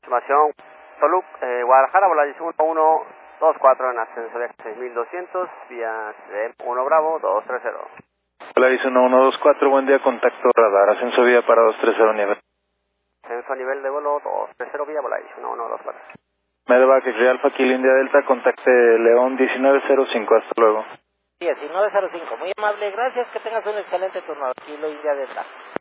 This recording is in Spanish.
Información, Guadalajara, Volaris 1124 en ascenso de 6200, vía 1 Bravo 230. Volaris 1124, buen día, contacto radar, ascenso vía para 230 nivel. Ascenso a nivel de vuelo 230, vía Volaris 1124. Medevac, Alfa, Kilo India Delta, contacte León 1905, hasta luego. 1905, muy amable, gracias, que tengas un excelente turno. Kilo India Delta.